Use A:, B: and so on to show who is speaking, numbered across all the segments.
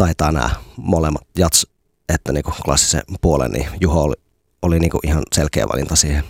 A: taitaa nämä molemmat jats, että niin kuin klassisen puolen, niin Juho oli niin kuin ihan selkeä valinta siihen.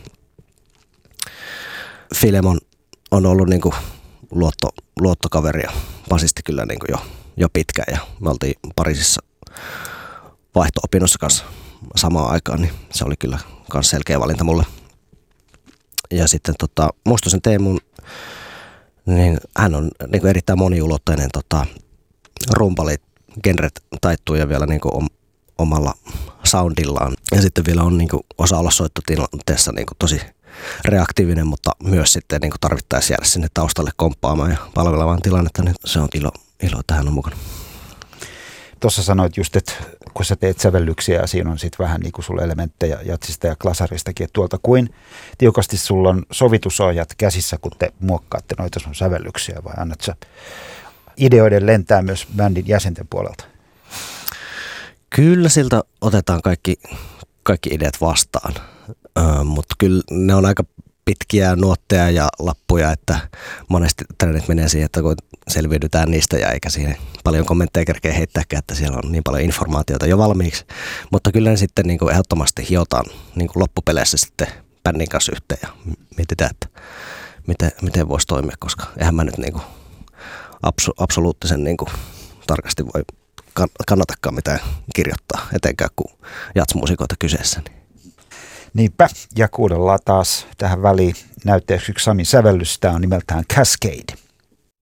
A: Filemon on ollut niin kuin luottokaveri ja basisti kyllä niin kuin jo pitkään ja me oltiin Pariisissa vaihto-opinnossa kanssa samaan aikaan, niin se oli kyllä myös selkeä valinta mulle. Ja sitten Mustosen Teemun, niin hän on niin kuin erittäin moniulotteinen rumpali, genret taittuu ja vielä niin kuin omalla soundillaan. Ja sitten vielä on niin kuin osa olla soittotilanteessa niin kuin tosi reaktiivinen, mutta myös sitten niin kuin tarvittaisiin jäädä sinne taustalle komppaamaan ja palvelemaan tilannetta, niin se on ilo, että hän on mukana.
B: Tuossa sanoit just, että kun sä teet sävellyksiä ja siinä on sitten vähän niin kuin sulla elementtejä jatsista ja klasaristakin, että tuolta kuin tiukasti sulla on sovitusohjat käsissä, kun te muokkaatte noita sun sävellyksiä vai annat sä ideoiden lentää myös bändin jäsenten puolelta?
A: Kyllä siltä otetaan kaikki ideat vastaan, mutta kyllä ne on aika pitkiä nuotteja ja lappuja, että monesti trendit menee siihen, että kun selviydytään niistä ja eikä siihen paljon kommentteja kerkeä heittääkään, että siellä on niin paljon informaatiota jo valmiiksi. Mutta kyllä ne sitten niin kuin ehdottomasti hiotaan niin kuin loppupeleissä sitten bändin kanssa yhteen ja mietitään, että miten voisi toimia, koska eihän mä nyt niin kuin absoluuttisen niin kuin tarkasti voi kannatakaan mitään kirjoittaa, etenkään kun jatsmuusikoita kyseessä.
B: Niinpä, ja kuunnellaan taas tähän väliin näytteeksi yksi Samin sävellys, tämä on nimeltään Cascade.